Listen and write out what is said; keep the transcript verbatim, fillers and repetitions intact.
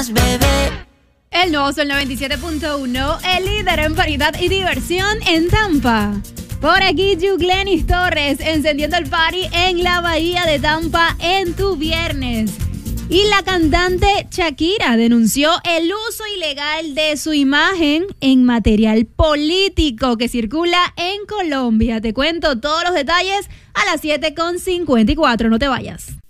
más, bebé. El nuevo Sol noventa y siete punto uno, el líder en variedad y diversión en Tampa. Por aquí, Yuglenis Torres, encendiendo el party en la bahía de Tampa en tu viernes. Y la cantante Shakira denunció el uso ilegal de su imagen en material político que circula en Colombia. Te cuento todos los detalles a las siete con cincuenta y cuatro. No te vayas.